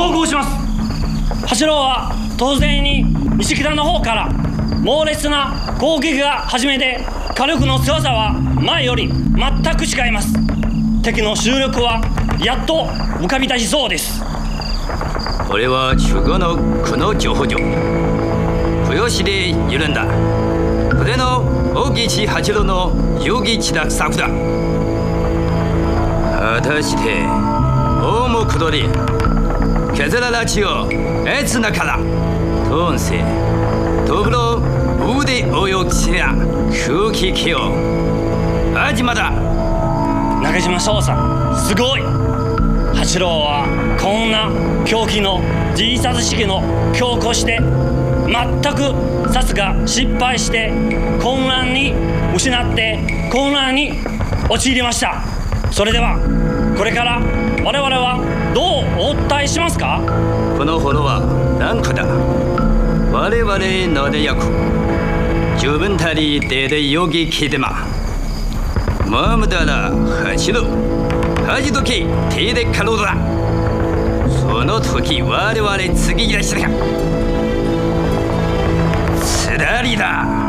報告します。八郎は当然に西北の方から猛烈な攻撃が始めで、火力の強さは前より全く違います。敵の主力はやっと浮かび立ちそうです。 俺は中国のこの情報上豊市でいるんだ。これの大吉八郎の容疑地だ作だ。果たして大目取り削ららちをえつなからトンセところ腕泳ぎしや空気気をあじまだ。 中島翔さんすごい。八郎はこんな狂気の自殺式の強行して全く殺が失敗して混乱に失って混乱に陥りました。それではこれから我々はどうお伝えしますか。 このフォロワー何個だ。我々ので役自分たりで容疑聞いてままむだら八郎恥どき手でかろうだ。その時我々次いらっしゃるかつらりだ。